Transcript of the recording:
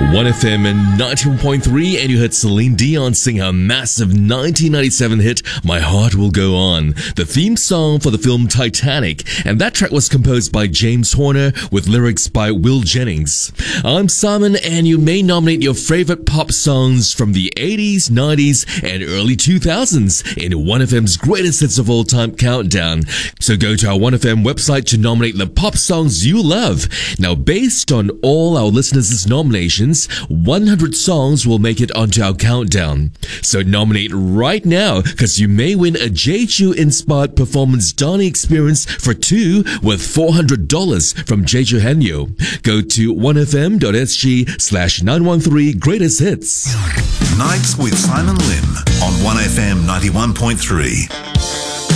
1FM and 91.3, and you heard Celine Dion sing her massive 1997 hit, My Heart Will Go On, the theme song for the film Titanic, and that track was composed by James Horner with lyrics by Will Jennings. I'm Simon, and you may nominate your favorite pop songs from the 80s, 90s, and early 2000s in 1FM's greatest hits of all time countdown. So go to our 1FM website to nominate the pop songs you love. Now, based on all our listeners' nominations, 100 songs will make it onto our countdown. So nominate right now, because you may win a Jeju-inspired performance dining experience for two worth $400 from Jeju Hanyo. Go to 1fm.sg/913 greatest hits. Nights with Simon Lim on 1FM 91.3.